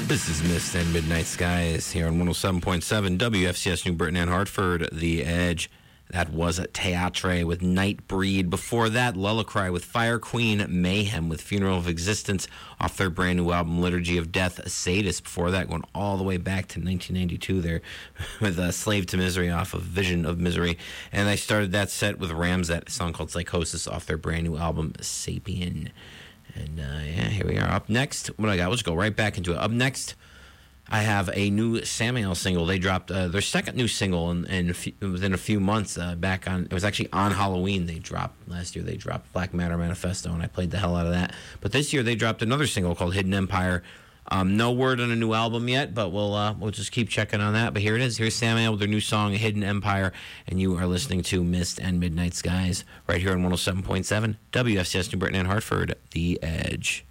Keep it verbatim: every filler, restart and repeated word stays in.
This is Mist and Midnight Skies here on one oh seven point seven W F C S New Britain and Hartford, The Edge. That was Teatre with Nightbreed. Before that, Lullacry with Fire Queen, Mayhem with Funeral of Existence off their brand new album, Liturgy of Death, Sadist. Before that, going all the way back to nineteen ninety-two there with uh, Slave to Misery off of Vision of Misery. And I started that set with Ramsat, a song called Psychosis off their brand new album, Sapien. And uh, yeah, here we are. Up next, what do I got? Let's go right back into it. Up next, I have a new Samael single. They dropped uh, their second new single in, in a few, within a few months. Uh, back on, it was actually on Halloween. They dropped last year. They dropped Black Matter Manifesto, and I played the hell out of that. But this year they dropped another single called Hidden Empire. Um, no word on a new album yet, but we'll uh, we'll just keep checking on that. But here it is. Here's Samael with their new song Hidden Empire, and you are listening to Mist and Midnight Skies right here on one oh seven point seven W F C S New Britain and Hartford, The Edge.